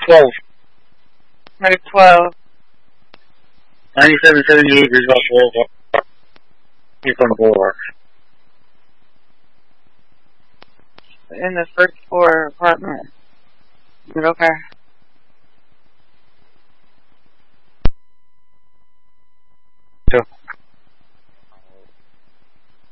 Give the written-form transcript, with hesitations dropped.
12. Number 12. 9778 Roosevelt Boulevard. Houston Boulevard. In the first floor apartment. Is it okay?